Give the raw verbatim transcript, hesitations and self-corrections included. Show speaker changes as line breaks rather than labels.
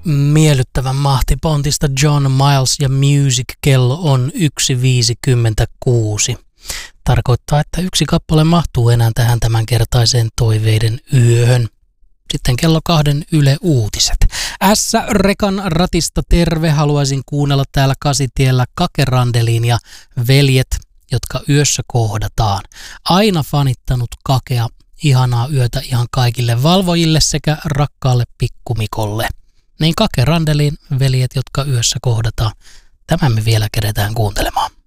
miellyttävän mahtipontista John Miles ja Music. Kello on yksi viisikymmentäkuusi. Tarkoittaa, että yksi kappale mahtuu enää tähän tämänkertaiseen toiveiden yöhön. Sitten kello kahden Yle Uutiset. S-rekan ratista terve. Haluaisin kuunnella täällä Kasitiellä Kake Randelin ja Veljet, jotka yössä kohdataan. Aina fanittanut Kakea. Ihanaa yötä ihan kaikille valvojille sekä rakkaalle pikkumikolle. Niin Kake Randelin Veljet, jotka yössä kohdataan. Tämän me vielä keretään kuuntelemaan.